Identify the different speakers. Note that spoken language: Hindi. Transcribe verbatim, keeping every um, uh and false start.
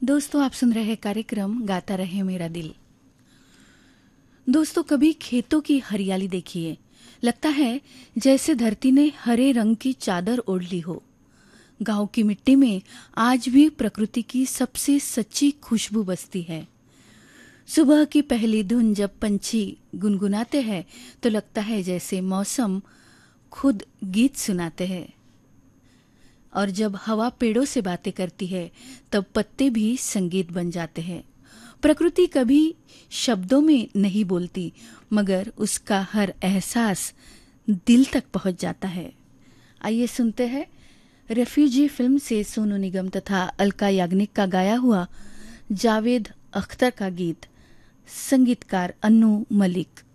Speaker 1: दोस्तों, आप सुन रहे कार्यक्रम गाता रहे मेरा दिल। दोस्तों, कभी खेतों की हरियाली देखिए, लगता है जैसे धरती ने हरे रंग की चादर ओढ़ ली हो। गांव की मिट्टी में आज भी प्रकृति की सबसे सच्ची खुशबू बसती है। सुबह की पहली धुन जब पंछी गुनगुनाते हैं तो लगता है जैसे मौसम खुद गीत सुनाते हैं। और जब हवा पेड़ों से बातें करती है तब पत्ते भी संगीत बन जाते हैं। प्रकृति कभी शब्दों में नहीं बोलती, मगर उसका हर एहसास दिल तक पहुंच जाता है। आइए सुनते हैं रेफ्यूजी फिल्म से सोनू निगम तथा अलका याग्निक का गाया हुआ जावेद अख्तर का गीत, संगीतकार अन्नू मलिक।